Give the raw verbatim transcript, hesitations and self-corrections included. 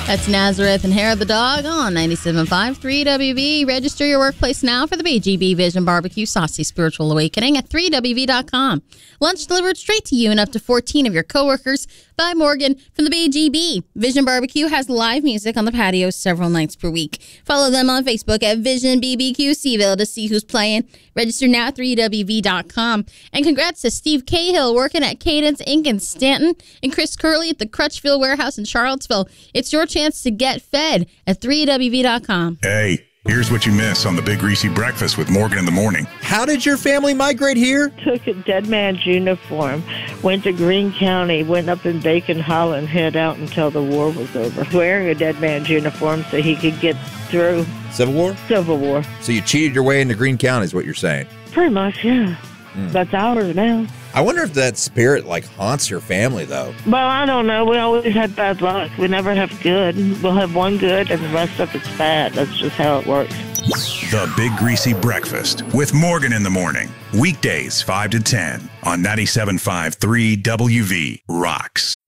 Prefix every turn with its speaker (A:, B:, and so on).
A: That's Nazareth and Hair of the Dog on ninety-seven point five three W V. Register your workplace now for the B G B Vision Barbecue Saucy Spiritual Awakening at three W V dot com. Lunch delivered straight to you and up to fourteen of your coworkers by Morgan from the B G B. Vision Barbecue has live music on the patio several nights per week. Follow them on Facebook at Vision B B Q Seville to see who's playing. Register now at three W V dot com. And congrats to Steve Cahill working at Cadence Incorporated in Stanton and Chris Curley at the Crutchfield Warehouse in Charlottesville. It's your chance to get fed at three W V dot com.
B: Hey, here's what you miss on the Big Greasy Breakfast with Morgan in the Morning.
C: How did your family migrate here?
D: Took a dead man's uniform, went to Greene County, went up in Bacon Hollow and hid out until the war was over. Wearing a dead man's uniform so he could get through.
C: Civil War?
D: Civil War.
C: So you cheated your way into Greene County is what you're saying?
D: Pretty much, yeah. Mm. That's ours now.
C: I wonder if that spirit, like, haunts your family, though.
D: Well, I don't know. We always had bad luck. We never have good. We'll have one good, and the rest of it's bad. That's just how it works.
B: The Big Greasy Breakfast with Morgan in the Morning. Weekdays, five to ten on ninety-seven point five three W V. Rocks.